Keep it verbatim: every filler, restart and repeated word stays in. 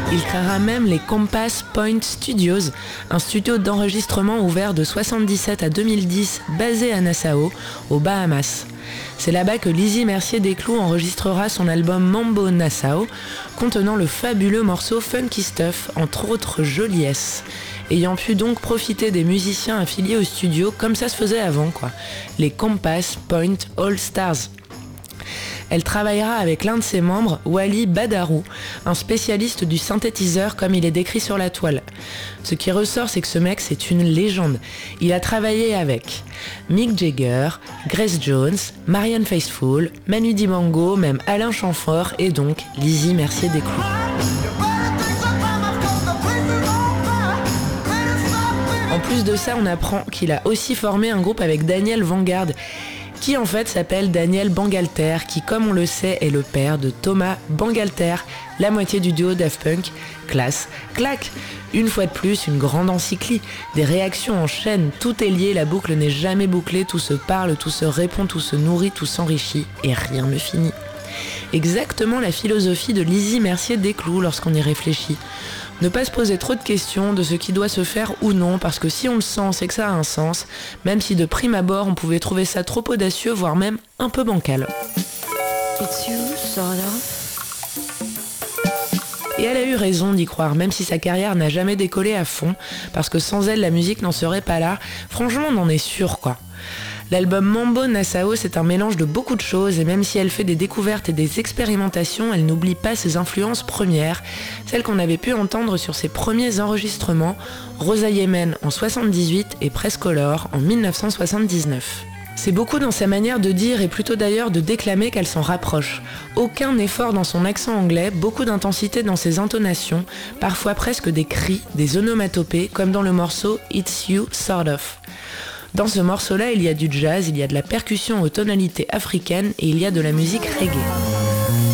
Il créera même les Compass Point Studios, un studio d'enregistrement ouvert de soixante-dix-sept à deux mille dix basé à Nassau, aux Bahamas. C'est là-bas que Lizzy Mercier-Desclous enregistrera son album Mambo Nassau, contenant le fabuleux morceau Funky Stuff, entre autres joliesses. Ayant pu donc profiter des musiciens affiliés au studio comme ça se faisait avant, quoi. Les Compass Point All Stars. Elle travaillera avec l'un de ses membres, Wally Badarou, un spécialiste du synthétiseur comme il est décrit sur la toile. Ce qui ressort, c'est que ce mec, c'est une légende. Il a travaillé avec Mick Jagger, Grace Jones, Marianne Faithfull, Manu Dibango, même Alain Chamfort et donc Lizzy Mercier-Desclous. En plus de ça, on apprend qu'il a aussi formé un groupe avec Daniel Vanguard, qui en fait s'appelle Daniel Bangalter, qui comme on le sait est le père de Thomas Bangalter, la moitié du duo Daft Punk, classe, clac. Une fois de plus, une grande encyclie, des réactions en chaîne, tout est lié, la boucle n'est jamais bouclée, tout se parle, tout se répond, tout se nourrit, tout s'enrichit, et rien ne finit. Exactement la philosophie de Lizzy Mercier-Desclous lorsqu'on y réfléchit. Ne pas se poser trop de questions de ce qui doit se faire ou non, parce que si on le sent, c'est que ça a un sens, même si de prime abord on pouvait trouver ça trop audacieux, voire même un peu bancal. It's you, sort of. Et elle a eu raison d'y croire, même si sa carrière n'a jamais décollé à fond, parce que sans elle la musique n'en serait pas là. Franchement on en est sûr, quoi. L'album Mambo Nassau, c'est un mélange de beaucoup de choses, et même si elle fait des découvertes et des expérimentations, elle n'oublie pas ses influences premières, celles qu'on avait pu entendre sur ses premiers enregistrements, Rosa Yemen en soixante-dix-huit et Prescolor en dix-neuf cent soixante-dix-neuf. C'est beaucoup dans sa manière de dire et plutôt d'ailleurs de déclamer qu'elle s'en rapproche. Aucun effort dans son accent anglais, beaucoup d'intensité dans ses intonations, parfois presque des cris, des onomatopées, comme dans le morceau It's You, Sort of. Dans ce morceau-là, il y a du jazz, il y a de la percussion aux tonalités africaines et il y a de la musique reggae.